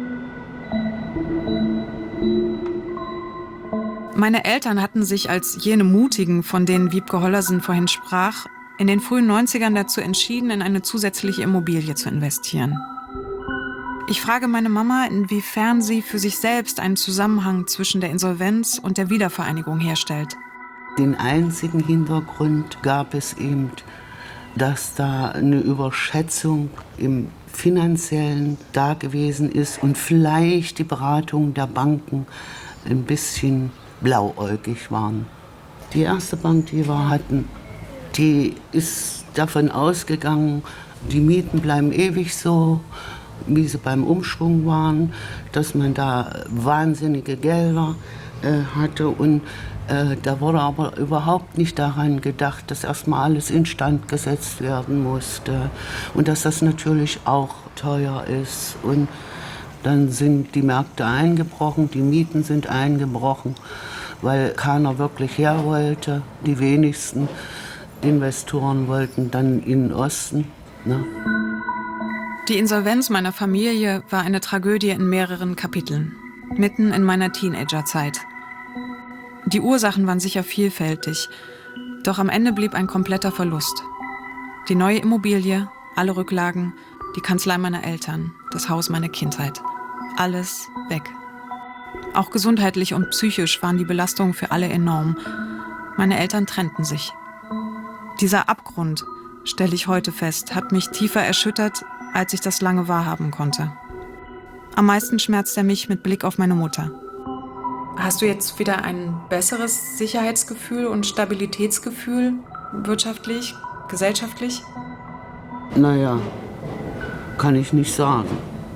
Meine Eltern hatten sich als jene Mutigen, von denen Wiebke Hollersen vorhin sprach, in den frühen neunzigern dazu entschieden, in eine zusätzliche Immobilie zu investieren. Ich frage meine Mama, inwiefern sie für sich selbst einen Zusammenhang zwischen der Insolvenz und der Wiedervereinigung herstellt.
Den einzigen Hintergrund gab es eben, dass da eine Überschätzung im Finanziellen da gewesen ist und vielleicht die Beratungen der Banken ein bisschen blauäugig waren. Die erste Bank, die wir hatten, die ist davon ausgegangen, die Mieten bleiben ewig so, wie sie beim Umschwung waren, dass man da wahnsinnige Gelder äh, hatte. Und äh, da wurde aber überhaupt nicht daran gedacht, dass erstmal alles instand gesetzt werden musste und dass das natürlich auch teuer ist. Und dann sind die Märkte eingebrochen, die Mieten sind eingebrochen, weil keiner wirklich her wollte. Die wenigsten Investoren wollten dann in den Osten. Ne?
Die Insolvenz meiner Familie war eine Tragödie in mehreren Kapiteln, mitten in meiner Teenagerzeit. Die Ursachen waren sicher vielfältig, doch am Ende blieb ein kompletter Verlust. Die neue Immobilie, alle Rücklagen, die Kanzlei meiner Eltern, das Haus meiner Kindheit. Alles weg. Auch gesundheitlich und psychisch waren die Belastungen für alle enorm. Meine Eltern trennten sich. Dieser Abgrund, stelle ich heute fest, hat mich tiefer erschüttert, als ich das lange wahrhaben konnte. Am meisten schmerzt er mich mit Blick auf meine Mutter. Hast du jetzt wieder ein besseres Sicherheitsgefühl und Stabilitätsgefühl, wirtschaftlich, gesellschaftlich?
Naja, kann ich nicht sagen,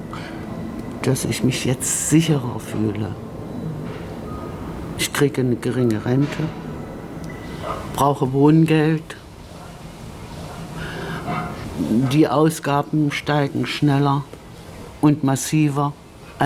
dass ich mich jetzt sicherer fühle. Ich kriege eine geringe Rente, brauche Wohngeld. Die Ausgaben steigen schneller und massiver.